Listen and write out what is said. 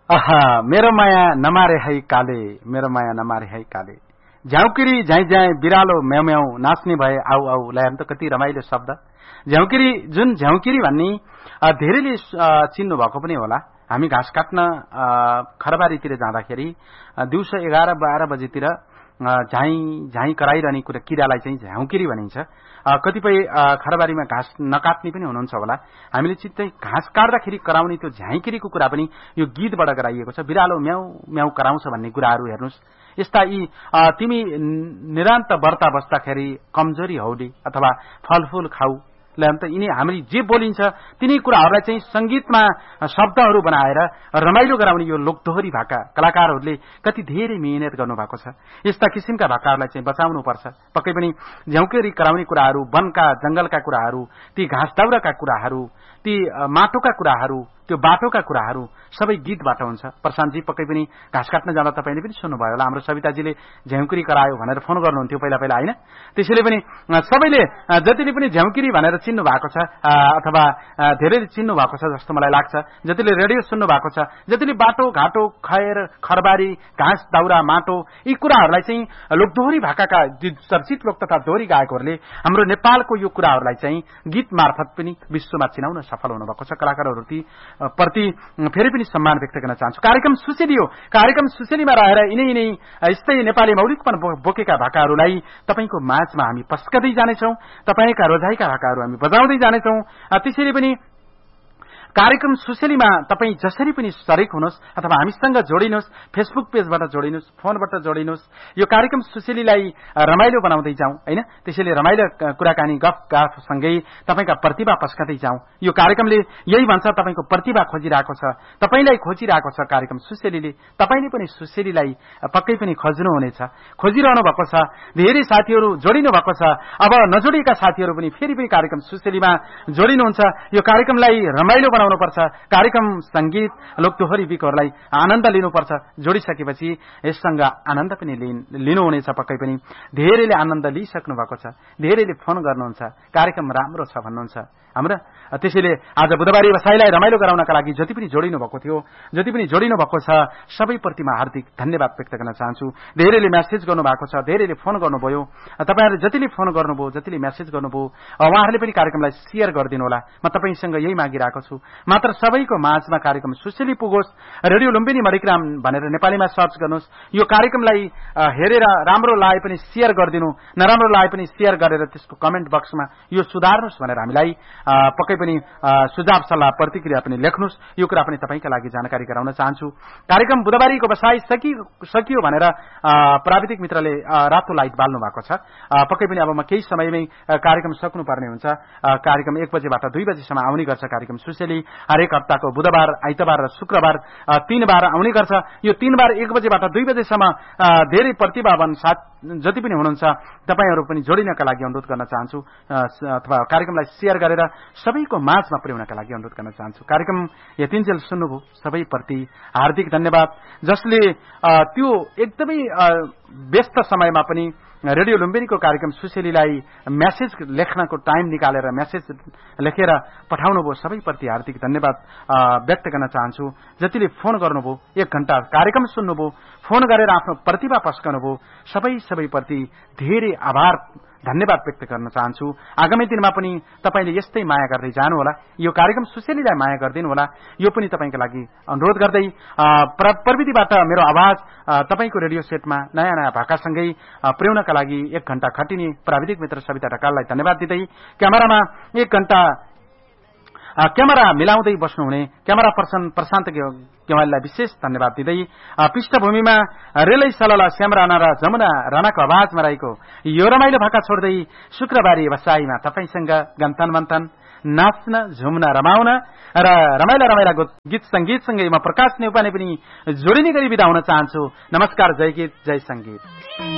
आहा मेरो माया नमारे है काले, मेरो माया नमारे है काले, झ्याउकिरी झ्याइ झ्याइ बिरालो म्याउ म्याउ नाच्ने भए आउ आउ। ल्याम त कति रमाइलो शब्द। झ्याउकिरी, जुन झ्याउकिरी भन्ने धेरैले चिन्नु भएको पनि होला। हामी घाँस काट्न खरबारीतिर जाँदाखेरि दिउँसो 11-12 बजेतिर झाइ झाइ कराइरहने कुरा किरालाई चाहिँ झ्याउकिरी भनिन्छ। कतिपय खरबारीमा घाँस नकाट्ने पनि हुनुहुन्छ होला। हामीले चित्तै घाँस काट्दाखेरि कराउने त्यो झ्याइकिरीको कुरा पनि यो गीतबाट गराइएको छ। बिरालो म्याउ म्याउ कराउँछ भन्ने कुराहरू हेर्नुहोस्। यस्ता यी तिमी निरन्त व्रत बस्दाखेरि कमजोरी हौली अथवा फलफूल खाऊ त यिनी हामी जे बोलिन्छ तिनी कुराहरूलाई चाहिँ संगीतमा शब्दहरू बनाएर रमाइलो गराउने यो लोकदोहोरी भाका कलाकारहरूले कति धेरै मेहनत गर्नुभएको छ। यस्ता किसिमका भाकाहरूलाई चाहिँ बचाउनु पर्छ। पक्कै पनि झ्याउकेरी कराउने कुराहरू, वनका जंगलका कुराहरू, ती घाँस दाउराका कुराहरू, ती माटोका कुराहरू, त्यो बाटोका कुराहरू सबै गीतबाट हुन्छ। प्रशान्तजी पक्कै पनि घाँस काट्न जाँदा तपाईले पनि सुन्नुभयो होला। हाम्रो सविताजीले झ्याउकिरी करायो भनेर फोन गर्नुहुन्थ्यो पहिला पहिला, हैन? त्यसैले पनि सबैले जतिले पनि झ्याउकिरी भनेर चिन्नु भएको छ अथवा धेरैले चिन्नु भएको छ जस्तो मलाई लाग्छ। जतिले रेडियो सुन्नु भएको छ, जतिले बाटो घाटो खैर खरबारी घाँस दाउरा माटो यी कुराहरूलाई चाहिँ लोकदोहोरी भाकाका चर्चित लोक तथा दोहोरी गायकहरूले हाम्रो नेपालको यो कुराहरूलाई चाहिँ गीत मार्फत पनि विश्वमा चिनाउन सफल हुनुभएको छ। कलाकारहरू प्रति फेरि पनि सम्मान व्यक्त गर्न चाहन्छु। कार्यक्रम सुसेली हो। कार्यक्रम सुसेलीमा रहेर यिनै यस्तै नेपाली मौलिकपन बोकेका भाकाहरूलाई तपाईको माझमा हामी पस्कदै जानेछौं। तपाईका रोजाइका भाकाहरू हामी बजाउँदै जानेछौं। त्यसैले पनि कार्यक्रम सुसेलीमा तपाई जसरी पनि सरेक हुनुहोस् अथवा हामीसँग जोडिनुहोस्, फेसबुक पेजबाट जोडिनुहोस्, फोनबाट जोडिनुहोस्। यो कार्यक्रम सुसेलीलाई रमाइलो बनाउँदै जाउँ, हैन? त्यसैले रमाइलो कुराकानी गफ सँगै तपाईका प्रतिभा पस्कदै जाउँ। यो कार्यक्रमले यही भन्छ, तपाईको प्रतिभा खोजिरहेको छ, तपाईलाई खोजिरहेको छ कार्यक्रम सुसेलीले। तपाईले पनि सुसेलीलाई पक्कै पनि खोज्नु हुनेछ, खोजिरहनु भएको छ। धेरै साथीहरू जोडिनु भएको छ। अब नजोडिएका साथीहरू पनि फेरि पनि कार्यक्रम सुसेलीमा जोडिनुहुन्छ। यो कार्यक्रमलाई रमाइलो बनाउनु पर्छ। कार्यक्रम संगीत लोकदोहोरी गीतहरूलाई आनन्द लिनुपर्छ। जोडिसकेपछि यससँग आनन्द पनि लिनुहुनेछ। पक्कै पनि धेरैले आनन्द लिइसक्नु भएको छ। धेरैले फोन गर्नुहुन्छ, कार्यक्रम राम्रो छ भन्नुहुन्छ हाम्रो। त्यसैले आज बुधबारे बसाइलाई रमाइलो गराउनका लागि जति पनि जोडिनु भएको थियो, जति पनि जोडिनु भएको छ, सबै प्रतिमा हार्दिक धन्यवाद व्यक्त गर्न चाहन्छु। धेरैले मेसेज गर्नुभएको छ, धेरैले फोन गर्नुभयो। तपाईहरुले जतिले फोन गर्नुभयो, जतिले मेसेज गर्नुभयो, उहाँहरूले पनि कार्यक्रमलाई शेयर गरिदिनु होला। म तपाईसँग यही मागिरहेको छु, मात्र सबैको माझमा कार्यक्रम सुसेली पुगोस्। रेडियो लुम्बिनी मणिग्राम भनेर नेपालीमा सर्च गर्नुहोस्। यो कार्यक्रमलाई हेरेर राम्रो लागे पनि शेयर गरिदिनु, नराम्रो लागे पनि शेयर गरेर त्यसको कमेन्ट बक्समा यो सुधार्नुहोस् भनेर हामीलाई पक्कै पनि सुझाव सल्लाह प्रतिक्रिया पनि लेख्नुहोस्। यो कुरा पनि तपाईका लागि जानकारी गराउन चाहन्छु। कार्यक्रम बुधबारीको बसाई सकियो भनेर प्राविधिक मित्रले रातो लाइट बाल्नु भएको छ। पक्कै पनि अब म केही समयमै कार्यक्रम सक्नुपर्ने हुन्छ। कार्यक्रम 1 बजेबाट 2 बजेसम्म आउने गर्छ कार्यक्रम सुसेली। हरेक हप्ताको बुधबार, आइतबार र शुक्रबार 3 बार आउने गर्छ। यो 3 बार 1 बजेबाट 2 बजेसम्म धेरै प्रतिभावान साथ जति पनि हुनुहुन्छ तपाईहरु पनि जोडिनका लागि अनुरोध गर्न चाहन्छु अथवा कार्यक्रमलाई शेयर गरेर सबैको माझमा पुर्याउनका लागि अनुरोध गर्न चाहन्छु। कार्यक्रम यतिन्जेल सुन्नुभयो सबैप्रति हार्दिक धन्यवाद। जसले त्यो एकदमै व्यस्त समयमा पनि रेडियो लुम्बिनीको कार्यक्रम सुसेलीलाई मेसेज लेख्नको टाइम निकालेर मेसेज लेखेर पठाउनु भयो, सबैप्रति हार्दिक धन्यवाद व्यक्त गर्न चाहन्छु। जतिले फोन गर्नुभयो, 1 घण्टा कार्यक्रम सुन्नुभयो, फोन गरेर आफ्नो प्रतिभा पस्कनुभयो, सबैप्रति धेरै आभार धन्यवाद व्यक्त गर्न चाहन्छु। आगामी दिनमा पनि तपाईले यस्तै माया गर्दै जानु होला। यो कार्यक्रम सुसेलीलाई माया गर्दिनु होला। यो पनि तपाईका लागि अनुरोध गर्दै प्रविधिबाट मेरो आवाज तपाईको रेडियो सेटमा नयाँ नयाँ भाकासँगै पुर्याउनका लागि 1 घण्टा खटिने प्राविधिक मित्र सविता ढकाललाई धन्यवाद दिँदै क्यामेरामा 1 घण्टा क्यामेरा मिलाउँदै बस्नुहुने क्यामेरा पर्सन प्रशान्त केवाललाई विशेष धन्यवाद दिँदै पृष्ठभूमिमा रेलै सलला श्याम राणा र जमुना राणाको आवाजमा रहेको यो रमाइलो भाका छोड्दै शुक्रबारी बसाईमा तपाईसँग गन्तन मन्तन नाच्न झुम्न रमाउन र रमाइला गीत संगीतसँगै म प्रकाश नेउपाने पनि जोडिने गरी बिदा हुन चाहन्छु। नमस्कार, जय गीत, जय संगीत।